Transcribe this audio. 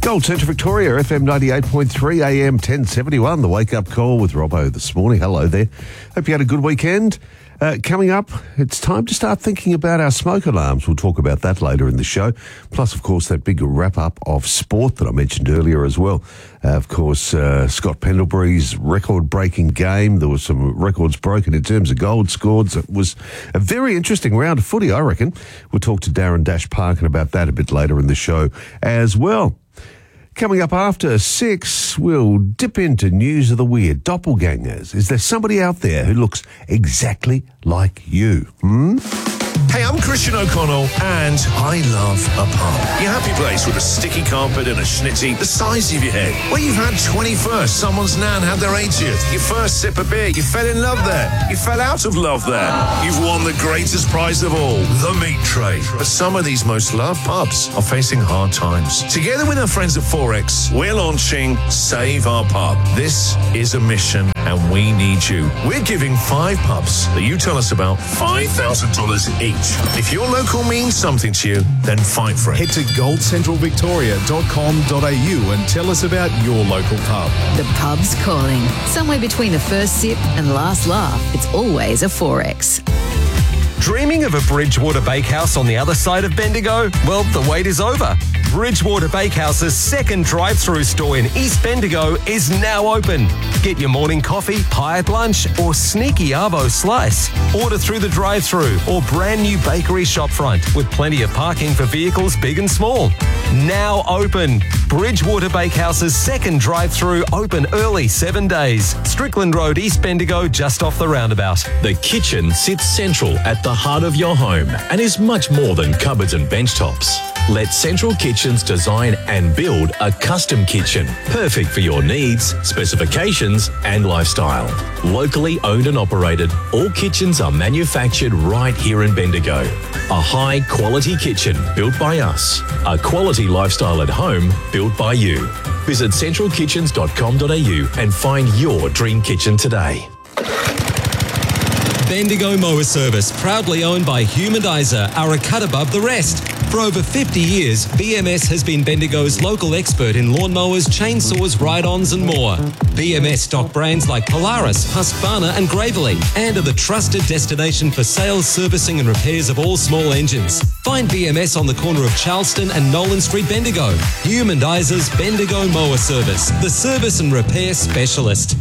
Gold Centre Victoria, FM 98.3, AM 1071, the wake-up call with Robbo this morning. Hello there. Hope you had a good weekend. Coming up, it's time to start thinking about our smoke alarms. We'll talk about that later in the show. Plus, of course, that big wrap-up of sport that I mentioned earlier as well. Of course, Scott Pendlebury's record-breaking game. There were some records broken in terms of goal scored. It was a very interesting round of footy, I reckon. We'll talk to Darren Dash Parkin about that a bit later in the show as well. Coming up after 6, we'll dip into news of the weird, doppelgangers. Is there somebody out there who looks exactly like you? Hey, I'm Christian O'Connell, and I love a pub. Your happy place with a sticky carpet and a schnitty the size of your head. Where you've had 21st, someone's nan had their 80th. Your first sip of beer, you fell in love there. You fell out of love there. You've won the greatest prize of all, the meat tray. But some of these most loved pubs are facing hard times. Together with our friends at Forex, we're launching Save Our Pub. This is a mission, and we need you. We're giving 5 pubs that you tell us about $5,000 each. If your local means something to you, then fight for it. Head to goldcentralvictoria.com.au and tell us about your local pub. The pub's calling. Somewhere between the first sip and last laugh, it's always a Forex. Dreaming of a Bridgewater Bakehouse on the other side of Bendigo? Well, the wait is over. Bridgewater Bakehouse's second drive-through store in East Bendigo is now open. Get your morning coffee, pie at lunch, or sneaky arvo slice. Order through the drive-through or brand new bakery shopfront with plenty of parking for vehicles big and small. Now open. Bridgewater Bakehouse's second drive-through, open early 7 days. Strickland Road, East Bendigo, just off the roundabout. The kitchen sits central at the heart of your home and is much more than cupboards and bench tops. Let Central Kitchens design and build a custom kitchen, perfect for your needs, specifications and lifestyle. Locally owned and operated, all kitchens are manufactured right here in Bendigo. A high-quality kitchen built by us. A quality lifestyle at home built by you. Visit centralkitchens.com.au and find your dream kitchen today. Bendigo Mower Service, proudly owned by Humandizer, are a cut above the rest. For over 50 years, BMS has been Bendigo's local expert in lawnmowers, chainsaws, ride-ons and more. BMS stock brands like Polaris, Husqvarna and Gravely, and are the trusted destination for sales, servicing and repairs of all small engines. Find BMS on the corner of Charleston and Nolan Street, Bendigo. Humandizer's Bendigo Mower Service, the service and repair specialist.